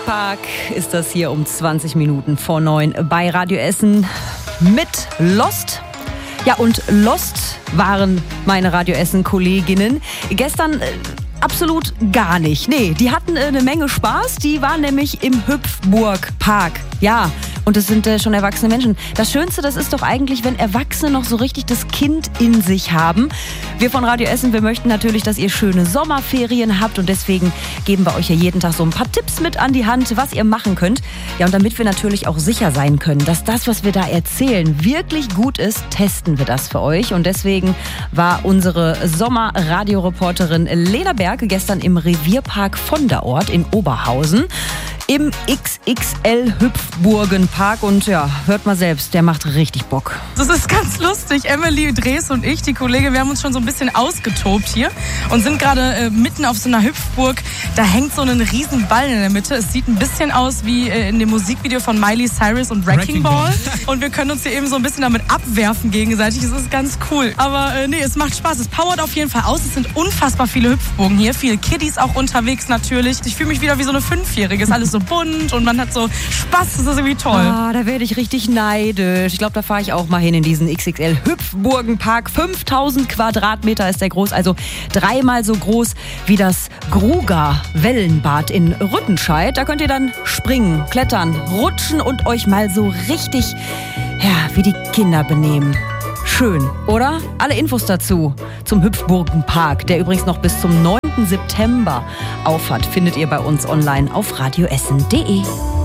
Hüpfburgenpark ist das hier um 20 Minuten vor 9 bei Radio Essen mit Lost. Ja, und Lost waren meine Radio Essen-Kolleginnen gestern absolut gar nicht. Nee, die hatten eine Menge Spaß. Die waren nämlich im Hüpfburgenpark. Ja, und das sind schon erwachsene Menschen. Das Schönste, das ist doch eigentlich, wenn Erwachsene noch so richtig das Kind in sich haben. Wir von Radio Essen, wir möchten natürlich, dass ihr schöne Sommerferien habt und deswegen geben wir euch ja jeden Tag so ein paar Tipps mit an die Hand, was ihr machen könnt. Ja, und damit wir natürlich auch sicher sein können, dass das, was wir da erzählen, wirklich gut ist, testen wir das für euch. Und deswegen war unsere Sommerradioreporterin Lena Berg gestern im Revierpark von der Ort in Oberhausen im XXL Hüpfburgenpark und ja, hört mal selbst, der macht richtig Bock. Das ist ganz lustig. Emily Drees und ich, die Kollegin, wir haben uns schon so ein bisschen ausgetobt hier und sind gerade mitten auf so einer Hüpfburg. Da hängt so ein riesen Ball in der Mitte. Es sieht ein bisschen aus wie in dem Musikvideo von Miley Cyrus und Wrecking Ball. Und wir können uns hier eben so ein bisschen damit abwerfen gegenseitig. Es ist ganz cool. Aber nee, es macht Spaß. Es powert auf jeden Fall aus. Es sind unfassbar viele Hüpfburgen hier. Viele Kiddies auch unterwegs natürlich. Ich fühle mich wieder wie so eine Fünfjährige. Ist alles so bunt und man hat so Spaß. Das ist irgendwie toll. Ah, da werde ich richtig neidisch. Ich glaube, da fahre ich auch mal hin in diesen XXL Hüpfburgenpark. 5000 Quadratmeter ist der groß, also 3-mal so groß wie das Gruger Wellenbad in Rüttenscheid. Da könnt ihr dann springen, klettern, rutschen und euch mal so richtig, ja, wie die Kinder benehmen. Schön, oder? Alle Infos dazu zum Hüpfburgenpark, der übrigens noch bis zum 9. September aufhat, findet ihr bei uns online auf radioessen.de.